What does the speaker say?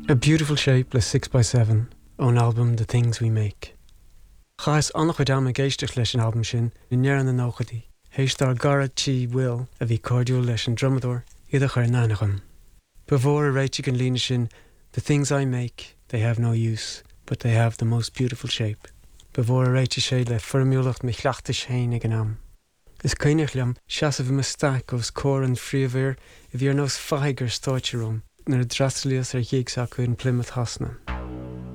A Beautiful Shape le 6x7 ón album The Things We Make. Chais annach chuid am a géisteach leis an album sin in nearan an nóchadaí. Héistar Garrett G. Will a bhí cordúil leis an drumador iad a chuir nánacham. Before a réitigh an líne sin, the things I make, they have no use, but they have the most beautiful shape. Before a réitigh sé le formúlacht me chleachtais hain ag an am. Is caiinech liam, seas a bhí me stac os cór an phríomhir I bhí ar nós faigar stáitiúm nar draslias ar dhéag sa chuin Plymouth Hasna.